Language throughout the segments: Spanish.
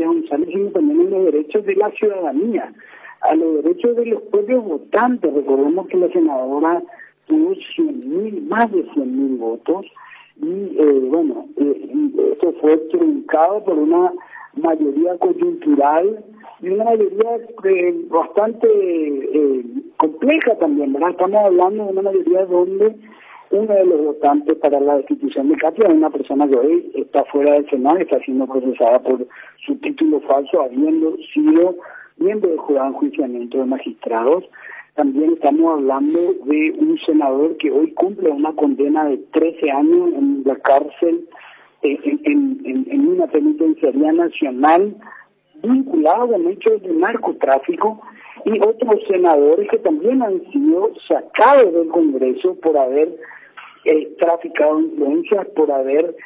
Katia González, sino también en los derechos de la ciudadanía, a los derechos de los propios votantes. Recordemos que la senadora tuvo más de 100.000 votos, y eso fue truncado por una mayoría coyuntural y una mayoría bastante compleja también, ¿verdad? Estamos hablando de una mayoría donde uno de los votantes para la destitución de Katia es una persona que hoy está fuera del Senado, está siendo procesada por su título falso, habiendo sido miembro del jurado de enjuiciamiento de magistrados. También estamos hablando de un senador que hoy cumple una condena de 13 años en la cárcel, en una penitenciaría nacional, vinculado con hechos de narcotráfico, y otros senadores que también han sido sacados del Congreso por haber traficado influencias, por haber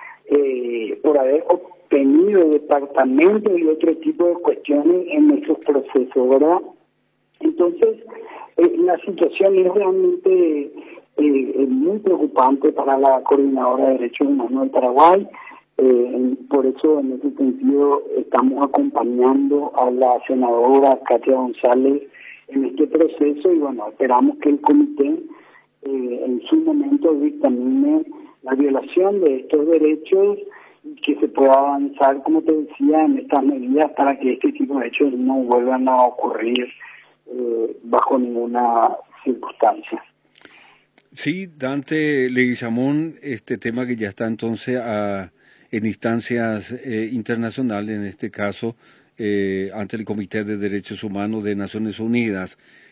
obtenido departamentos y otro tipo de cuestiones en esos procesos, ¿verdad? Entonces, la situación es realmente muy preocupante para la Coordinadora de Derechos Humanos del Paraguay. Por eso, en ese sentido, estamos acompañando a la senadora Katia González en este proceso, y bueno, esperamos que el comité en su momento dictamine la violación de estos derechos y que se pueda avanzar, como te decía, en estas medidas para que este tipo de hechos no vuelvan a ocurrir bajo ninguna circunstancia. Sí, Dante Leguizamón, este tema que ya está entonces en instancias internacionales, en este caso ante el Comité de Derechos Humanos de Naciones Unidas.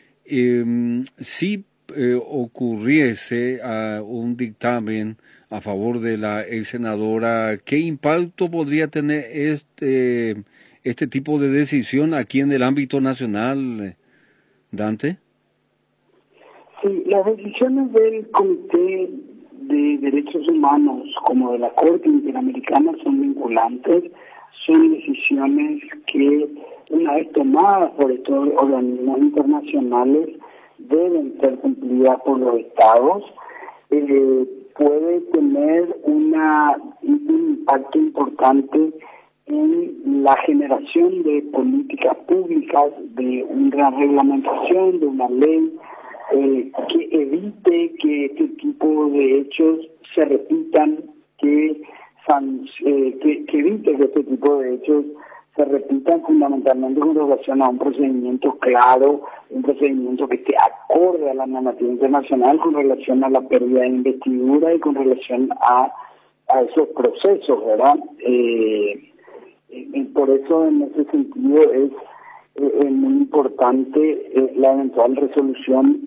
Si ocurriese un dictamen a favor de la ex senadora, ¿qué impacto podría tener este tipo de decisión aquí en el ámbito nacional, Dante? Sí, las decisiones del Comité de Derechos Humanos como de la Corte Interamericana son vinculantes, son decisiones que, una vez tomadas por estos organismos internacionales, deben ser cumplidas por los estados. Puede tener un impacto importante en la generación de políticas públicas, de una reglamentación, de una ley que evite que este tipo de hechos se repitan, que evite que este tipo de hechos se repitan, fundamentalmente con relación a un procedimiento claro, un procedimiento que esté acorde a la normativa internacional con relación a la pérdida de investidura y con relación a esos procesos, ¿verdad? Y por eso, en ese sentido, es muy importante la eventual resolución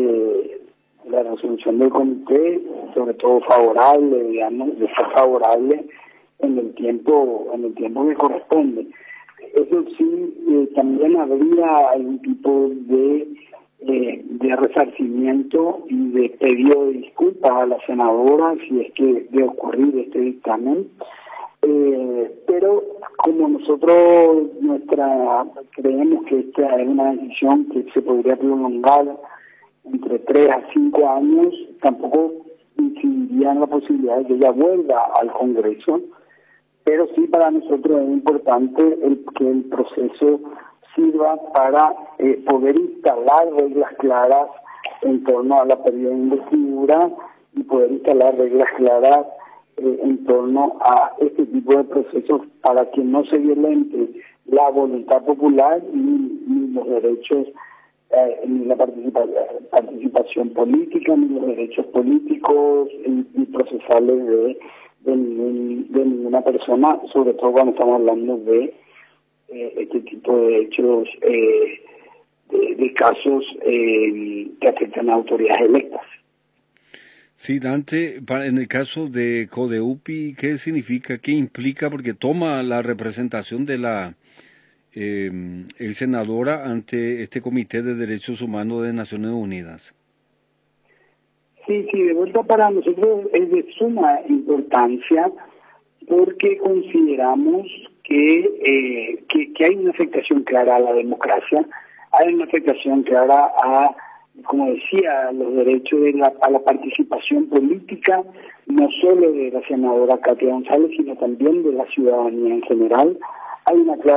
del comité, sobre todo favorable, digamos, de ser favorable en el tiempo que corresponde. Eso sí, también habría algún tipo de resarcimiento y de pedido de disculpas a la senadora si es que de ocurrir este dictamen. Pero como nosotros creemos que esta es una decisión que se podría prolongar entre 3 a 5 años, tampoco incidiría en la posibilidad de que ella vuelva al Congreso, pero sí para nosotros es importante que el proceso sirva para poder instalar reglas claras en torno a la pérdida de investidura y poder instalar reglas claras en torno a este tipo de procesos para que no se violente la voluntad popular ni los derechos, ni la participación política, ni los derechos políticos y procesales de ninguna persona, sobre todo cuando estamos hablando de este tipo de hechos, de casos que afectan a autoridades electas. Sí, Dante, en el caso de CODEUPI, ¿qué significa, qué implica? Porque toma la representación de la el senadora ante este Comité de Derechos Humanos de Naciones Unidas. Sí, de vuelta para nosotros es de suma importancia porque consideramos que hay una afectación clara a la democracia, hay una afectación clara a, como decía, a los derechos a la participación política, no solo de la senadora Katia González, sino también de la ciudadanía en general. Hay una clara